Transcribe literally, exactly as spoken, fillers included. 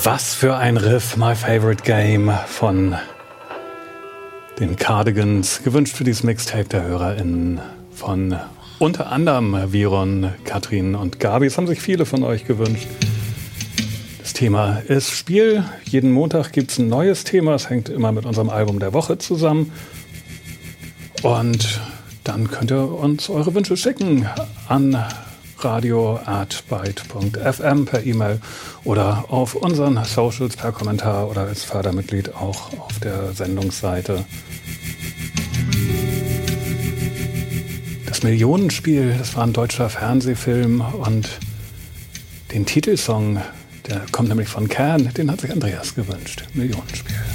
Was für ein Riff, My Favorite Game von den Cardigans, gewünscht für dieses Mixtape der HörerInnen von unter anderem Viron, Katrin und Gabi. Es haben sich viele von euch gewünscht. Das Thema ist Spiel. Jeden Montag gibt es ein neues Thema. Es hängt immer mit unserem Album der Woche zusammen. Und dann könnt ihr uns eure Wünsche schicken an radio at byte punkt f m per E-Mail oder auf unseren Socials per Kommentar oder als Fördermitglied auch auf der Sendungsseite. Das Millionenspiel, das war ein deutscher Fernsehfilm und den Titelsong, der kommt nämlich von Can, den hat sich Andreas gewünscht. Millionenspiel.